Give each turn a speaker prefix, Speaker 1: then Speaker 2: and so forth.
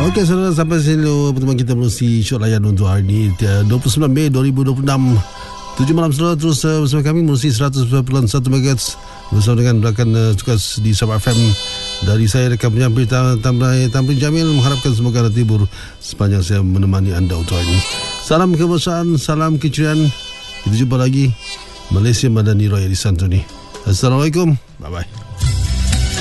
Speaker 1: Okey, saudara, sampai sini pertemuan kita melalui Syok Layan untuk hari ini 29 Mei 2026. 7 malam saudara, terus bersama kami melalui 100.1 MHz bersama dengan rakan tugas di Sabah FM. Dari saya rekan penyampaian Tamrin Jamil, mengharapkan semoga anda terhibur sepanjang saya menemani anda untuk hari ini. Salam kebangsaan, salam keceriaan. Kita jumpa lagi. Malaysia Madani Raya di Santuni. Assalamualaikum. Bye-bye.